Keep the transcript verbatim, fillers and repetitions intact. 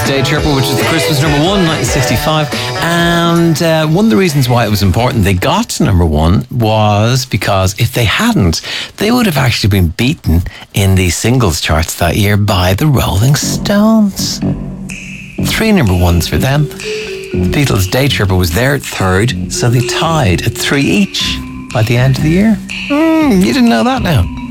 Day Tripper, which is the Christmas number one, nineteen sixty-five. And uh, one of the reasons why it was important they got to number one was because if they hadn't, they would have actually been beaten in the singles charts that year by the Rolling Stones. Three number ones for them. The Beatles' Day Tripper was their third, so they tied at three each by the end of the year. Mm, you didn't know that now.